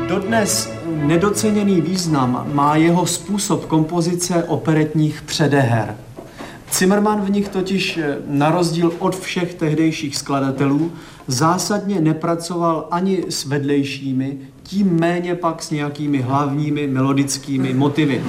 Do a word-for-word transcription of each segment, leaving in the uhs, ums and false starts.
Dodnes nedoceněný význam má jeho způsob kompozice operetních předeher. Zimmermann v nich totiž na rozdíl od všech tehdejších skladatelů zásadně nepracoval ani s vedlejšími, tím méně pak s nějakými hlavními melodickými motivy.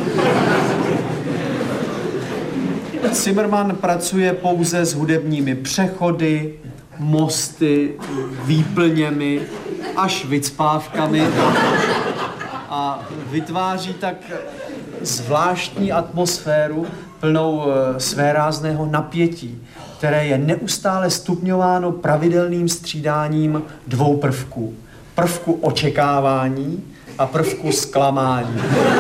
Zimmermann pracuje pouze s hudebními přechody, mosty, výplněmi, až vycpávkami a vytváří tak zvláštní atmosféru plnou svérázného napětí, které je neustále stupňováno pravidelným střídáním dvou prvků. Prvku očekávání a prvku zklamání.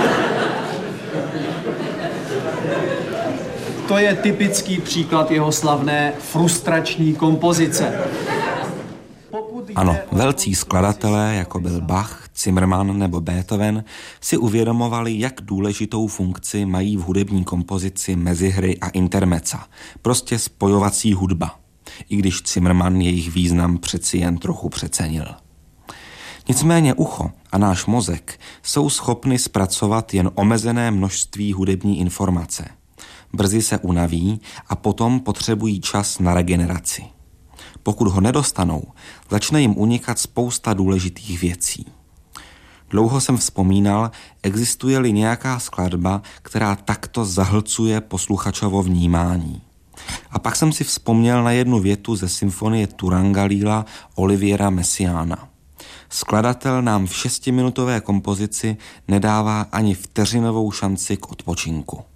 To je typický příklad jeho slavné frustrační kompozice. Ano, velcí skladatelé, jako byl Bach, Zimmermann nebo Beethoven, si uvědomovali, jak důležitou funkci mají v hudební kompozici mezihry a intermeca, prostě spojovací hudba, i když Zimmermann jejich význam přeci jen trochu přecenil. Nicméně ucho a náš mozek jsou schopny zpracovat jen omezené množství hudební informace. Brzy se unaví a potom potřebují čas na regeneraci. Pokud ho nedostanou, začne jim unikat spousta důležitých věcí. Dlouho jsem vzpomínal, existuje-li nějaká skladba, která takto zahlcuje posluchačovo vnímání. A pak jsem si vzpomněl na jednu větu ze symfonie Turangalila Oliviera Messiaena. Skladatel nám v šestiminutové kompozici nedává ani vteřinovou šanci k odpočinku.